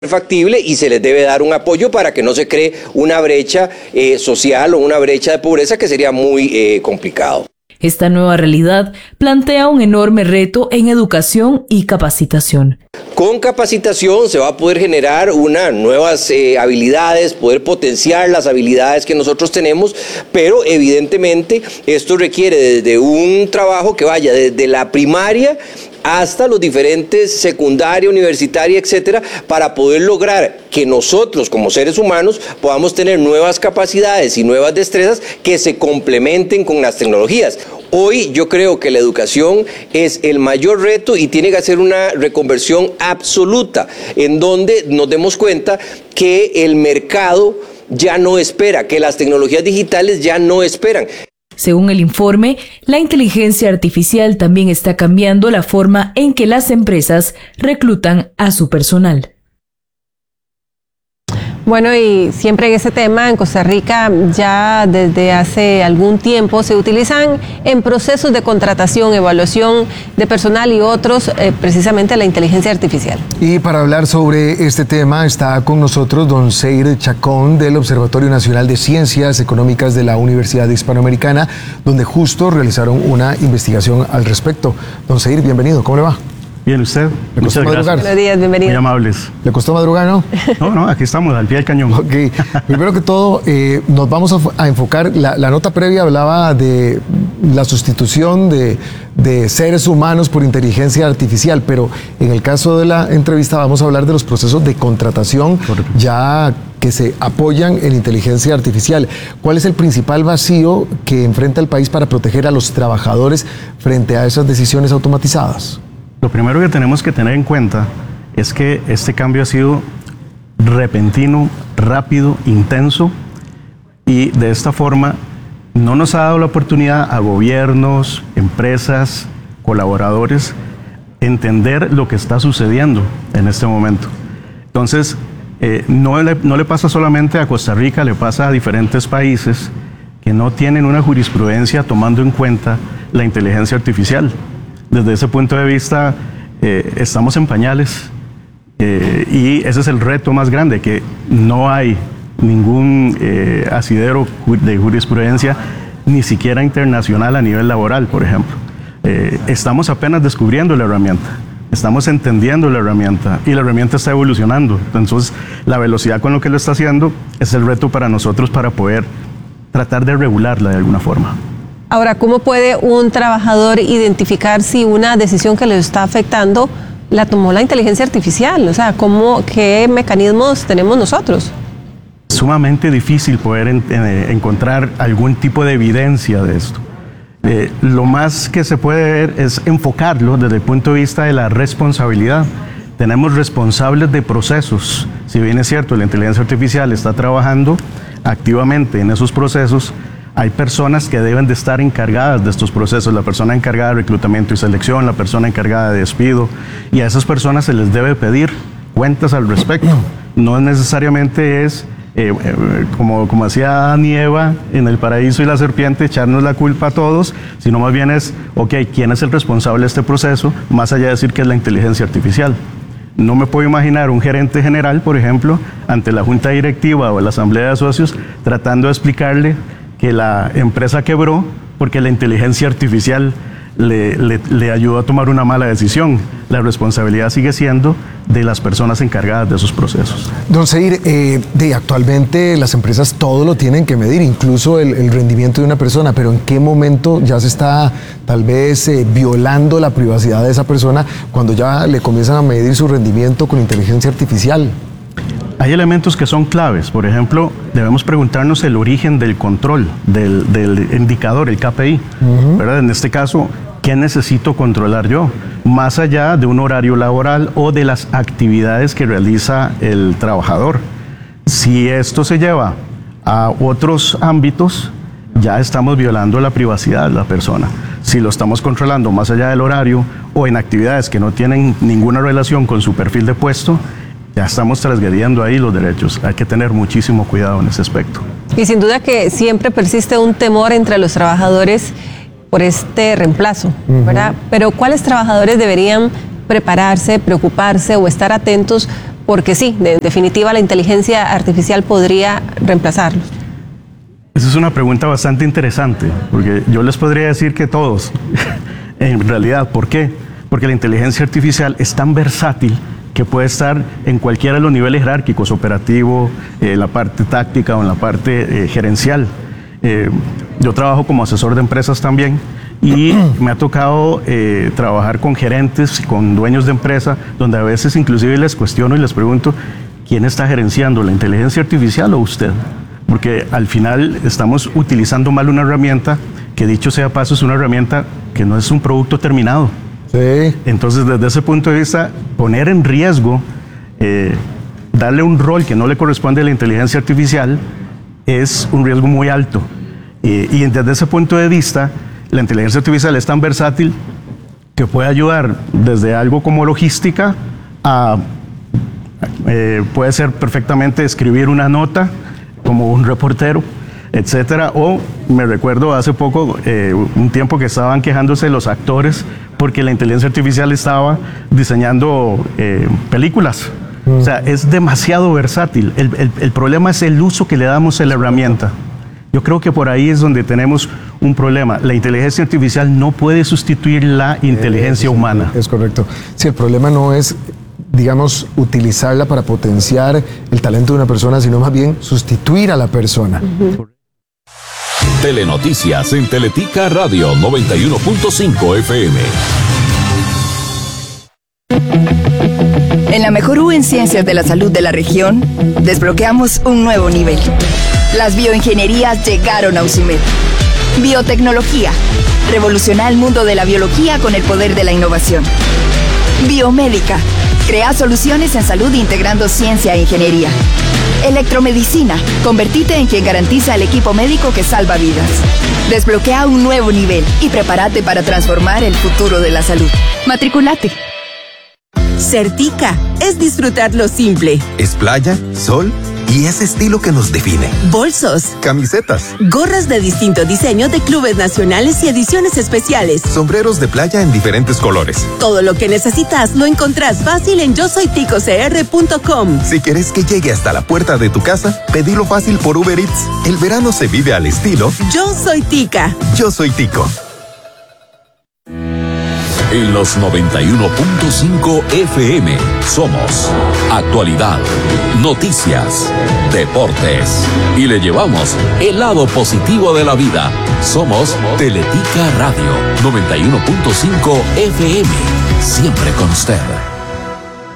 factible y se les debe dar un apoyo para que no se cree una brecha social o una brecha de pobreza que sería muy complicado. Esta nueva realidad plantea un enorme reto en educación y capacitación. Con capacitación se va a poder generar nuevas habilidades, poder potenciar las habilidades que nosotros tenemos, pero evidentemente esto requiere desde un trabajo que vaya desde la primaria hasta los diferentes secundaria, universitaria, etcétera, para poder lograr que nosotros como seres humanos podamos tener nuevas capacidades y nuevas destrezas que se complementen con las tecnologías. Hoy yo creo que la educación es el mayor reto y tiene que hacer una reconversión absoluta en donde nos demos cuenta que el mercado ya no espera, que las tecnologías digitales ya no esperan. Según el informe, la inteligencia artificial también está cambiando la forma en que las empresas reclutan a su personal. Bueno, y siempre en ese tema, en Costa Rica ya desde hace algún tiempo se utilizan en procesos de contratación, evaluación de personal y otros, precisamente la inteligencia artificial. Y para hablar sobre este tema está con nosotros don Seir Chacón del Observatorio Nacional de Ciencias Económicas de la Universidad Hispanoamericana, donde justo realizaron una investigación al respecto. Don Seir, bienvenido, ¿cómo le va? Bien, ¿usted? Muchas gracias. Buenos días, bienvenido. Muy amables. ¿Le costó madrugar, no? No, aquí estamos, al pie del cañón. Ok. Primero que todo, nos vamos a enfocar, la nota previa hablaba de la sustitución de seres humanos por inteligencia artificial, pero en el caso de la entrevista vamos a hablar de los procesos de contratación. Correcto. Ya que se apoyan en inteligencia artificial. ¿Cuál es el principal vacío que enfrenta el país para proteger a los trabajadores frente a esas decisiones automatizadas? Lo primero que tenemos que tener en cuenta es que este cambio ha sido repentino, rápido, intenso, y de esta forma no nos ha dado la oportunidad a gobiernos, empresas, colaboradores, entender lo que está sucediendo en este momento. Entonces, no le pasa solamente a Costa Rica, le pasa a diferentes países que no tienen una jurisprudencia tomando en cuenta la inteligencia artificial. Desde ese punto de vista, estamos en pañales y ese es el reto más grande, que no hay ningún asidero de jurisprudencia, ni siquiera internacional a nivel laboral, por ejemplo. Estamos apenas descubriendo la herramienta, estamos entendiendo la herramienta y la herramienta está evolucionando. Entonces, la velocidad con lo que lo está haciendo es el reto para nosotros para poder tratar de regularla de alguna forma. Ahora, ¿cómo puede un trabajador identificar si una decisión que le está afectando la tomó la inteligencia artificial? O sea, ¿qué mecanismos tenemos nosotros? Es sumamente difícil poder encontrar algún tipo de evidencia de esto. Lo más que se puede ver es enfocarlo desde el punto de vista de la responsabilidad. Tenemos responsables de procesos. Si bien es cierto, la inteligencia artificial está trabajando activamente en esos procesos, hay personas que deben de estar encargadas de estos procesos, la persona encargada de reclutamiento y selección, la persona encargada de despido, y a esas personas se les debe pedir cuentas al respecto. No necesariamente es, como hacía Adán y Eva en el paraíso y la serpiente, echarnos la culpa a todos, sino más bien es, ok, ¿quién es el responsable de este proceso? Más allá de decir que es la inteligencia artificial. No me puedo imaginar un gerente general, por ejemplo, ante la junta directiva o la asamblea de socios, tratando de explicarle que la empresa quebró porque la inteligencia artificial le ayudó a tomar una mala decisión. La responsabilidad sigue siendo de las personas encargadas de esos procesos. Don Seir, actualmente las empresas todo lo tienen que medir, incluso el rendimiento de una persona, pero ¿en qué momento ya se está tal vez violando la privacidad de esa persona cuando ya le comienzan a medir su rendimiento con inteligencia artificial? Hay elementos que son claves. Por ejemplo, debemos preguntarnos el origen del control, del indicador, el KPI. ¿Verdad? En este caso, ¿qué necesito controlar yo? Más allá de un horario laboral o de las actividades que realiza el trabajador. Si esto se lleva a otros ámbitos, ya estamos violando la privacidad de la persona. Si lo estamos controlando más allá del horario o en actividades que no tienen ninguna relación con su perfil de puesto, ya estamos transgrediendo ahí los derechos. Hay que tener muchísimo cuidado en ese aspecto. Y sin duda que siempre persiste un temor entre los trabajadores por este reemplazo, ¿verdad? Pero ¿cuáles trabajadores deberían prepararse, preocuparse o estar atentos porque sí, en definitiva la inteligencia artificial podría reemplazarlos. Esa es una pregunta bastante interesante, porque yo les podría decir que todos, en realidad, ¿por qué? Porque la inteligencia artificial es tan versátil que puede estar en cualquiera de los niveles jerárquicos, operativo, en la parte táctica o en la parte gerencial. Yo trabajo como asesor de empresas también y me ha tocado trabajar con gerentes, con dueños de empresa, donde a veces inclusive les cuestiono y les pregunto, ¿quién está gerenciando, la inteligencia artificial o usted? Porque al final estamos utilizando mal una herramienta que, dicho sea paso, es una herramienta que no es un producto terminado. Sí. Entonces, desde ese punto de vista, poner en riesgo, darle un rol que no le corresponde a la inteligencia artificial, es un riesgo muy alto. Y desde ese punto de vista, la inteligencia artificial es tan versátil que puede ayudar desde algo como logística a... puede ser perfectamente escribir una nota como un reportero, etcétera. O me recuerdo hace poco, un tiempo que estaban quejándose los actores porque la inteligencia artificial estaba diseñando películas. O sea, es demasiado versátil. El problema es el uso que le damos a la herramienta. Yo creo que por ahí es donde tenemos un problema. La inteligencia artificial no puede sustituir la inteligencia humana. Es correcto. Sí, el problema no es, digamos, utilizarla para potenciar el talento de una persona, sino más bien sustituir a la persona. Telenoticias en Teletica Radio 91.5 FM. En la mejor U en Ciencias de la Salud de la región, desbloqueamos un nuevo nivel. Las bioingenierías llegaron a UCIMED. Biotecnología. Revoluciona el mundo de la biología con el poder de la innovación. Biomédica. Crea soluciones en salud integrando ciencia e ingeniería. Electromedicina. Convertite en quien garantiza el equipo médico que salva vidas. Desbloquea un nuevo nivel y prepárate para transformar el futuro de la salud. Matriculate. Certica es disfrutar lo simple. Es playa, sol y ese estilo que nos define. Bolsos, camisetas, gorras de distinto diseño de clubes nacionales y ediciones especiales. Sombreros de playa en diferentes colores. Todo lo que necesitas lo encontrás fácil en yosoyticocr.com. Si quieres que llegue hasta la puerta de tu casa, pedilo fácil por Uber Eats. El verano se vive al estilo Yo Soy Tica. Yo Soy Tico. En los 91.5 FM somos actualidad, noticias, deportes y le llevamos el lado positivo de la vida. Somos Teletica Radio 91.5 FM, siempre con usted.